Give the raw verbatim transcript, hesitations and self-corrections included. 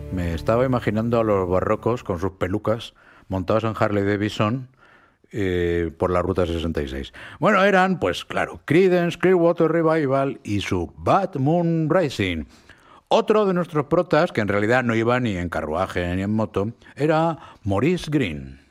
Me estaba imaginando a los barrocos con sus pelucas montados en Harley Davidson eh, por la Ruta sesenta y seis. Bueno, eran, pues claro, Creedence Clearwater Revival y su Bad Moon Rising. Otro de nuestros protas, que en realidad no iba ni en carruaje ni en moto, era Maurice Greene.